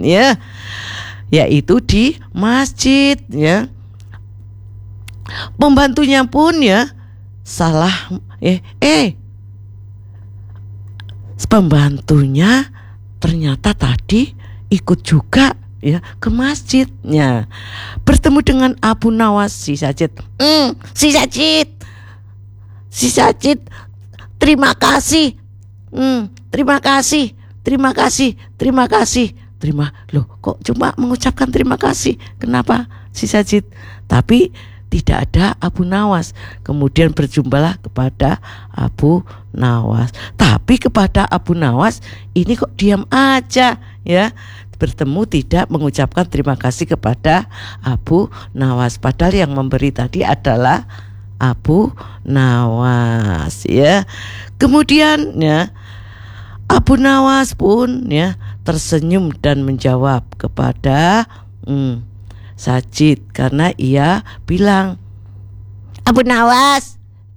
ya, yaitu di masjid ya. Pembantunya pun ya salah pembantunya ternyata tadi ikut juga ya ke masjidnya, bertemu dengan Abu Nawas. Si Sajid, terima kasih, terima kasih. Loh, kok cuma mengucapkan terima kasih? Kenapa si Sajid? Tapi tidak ada Abu Nawas. Kemudian berjumpalah kepada Abu Nawas. Tapi kepada Abu Nawas ini kok diam aja ya. Bertemu tidak mengucapkan terima kasih kepada Abu Nawas. Padahal yang memberi tadi adalah Abu Nawas ya. Kemudian ya Abu Nawas pun ya tersenyum dan menjawab kepada Sajid, karena ia bilang, Abu Nawas,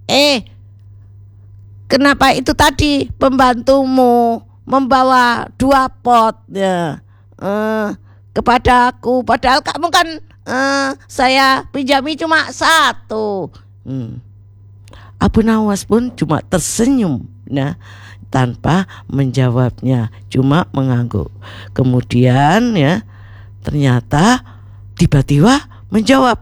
kenapa itu tadi pembantumu membawa 2 pot ya kepada aku, padahal kamu kan saya pinjami cuma 1. Abu Nawas pun cuma tersenyum nah tanpa menjawabnya, cuma mengangguk. Kemudian ya ternyata tiba-tiba menjawab,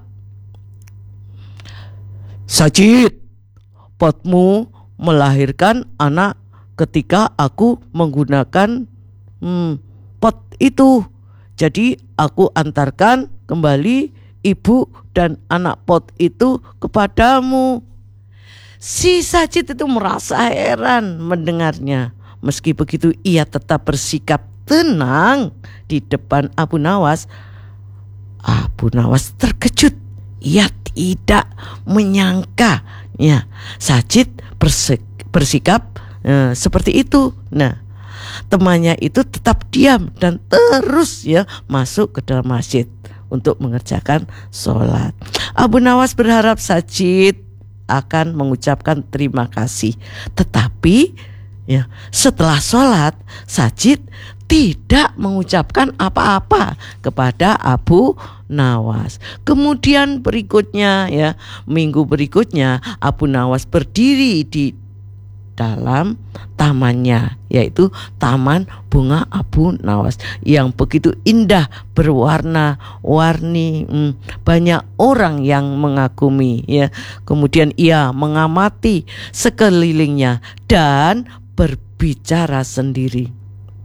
Sajid, potmu melahirkan anak ketika aku menggunakan pot itu. Jadi aku antarkan kembali ibu dan anak pot itu kepadamu. Si Sajid itu merasa heran mendengarnya. Meski begitu ia tetap bersikap tenang di depan Abu Nawas. Abu Nawas terkejut. Ia tidak menyangka ya Sajid bersikap seperti itu. Nah, temannya itu tetap diam dan terus ya masuk ke dalam masjid untuk mengerjakan sholat. Abu Nawas berharap Sajid akan mengucapkan terima kasih. Tetapi ya setelah sholat Sajid tidak mengucapkan apa-apa kepada Abu Nawas. Kemudian berikutnya ya minggu berikutnya Abu Nawas berdiri di dalam tamannya, yaitu Taman Bunga Abu Nawas yang begitu indah berwarna-warni. Banyak orang yang mengagumi ya. Kemudian ia mengamati sekelilingnya dan berbicara sendiri.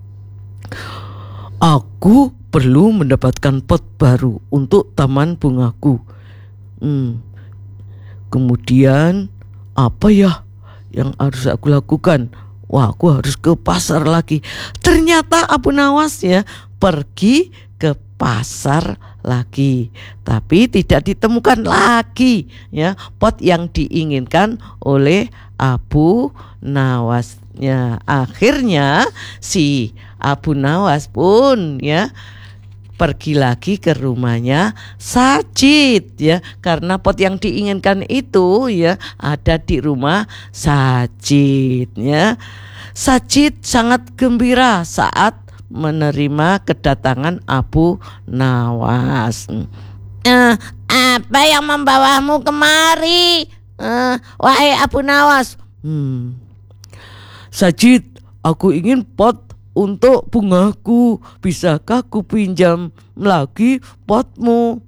Aku perlu mendapatkan pot baru untuk taman bungaku. Kemudian apa ya yang harus aku lakukan? Wah, aku harus ke pasar lagi. Ternyata Abu Nawas ya pergi ke pasar lagi, tapi tidak ditemukan lagi ya pot yang diinginkan oleh Abu Nawas. Ya, akhirnya si Abu Nawas pun ya pergi lagi ke rumahnya Sajid ya, karena pot yang diinginkan itu ya ada di rumah Sajid ya. Sajid sangat gembira saat menerima kedatangan Abu Nawas. Apa yang membawamu kemari, wahai Abu Nawas? Sajid, aku ingin pot untuk bungaku. Bisakah ku pinjam lagi potmu?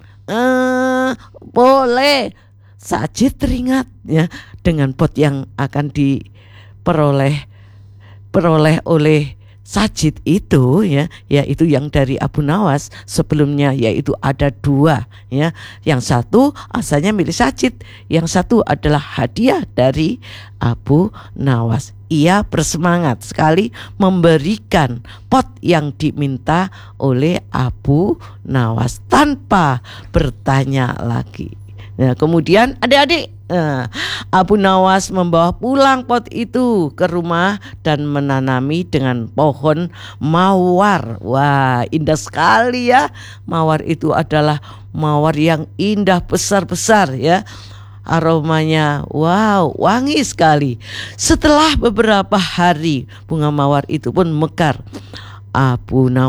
Boleh. Sajid teringat ya dengan pot yang akan diperoleh oleh Sajid itu ya, yaitu yang dari Abu Nawas sebelumnya, yaitu ada 2 ya. Yang satu asalnya milik Sajid, yang satu adalah hadiah dari Abu Nawas. Ia bersemangat sekali memberikan pot yang diminta oleh Abu Nawas tanpa bertanya lagi. Nah, kemudian adik-adik, Abu Nawas membawa pulang pot itu ke rumah dan menanami dengan pohon mawar. Wah, indah sekali ya. Mawar itu adalah mawar yang indah besar-besar ya. Aromanya wow, wangi sekali. Setelah beberapa hari bunga mawar itu pun mekar. Abu Nawas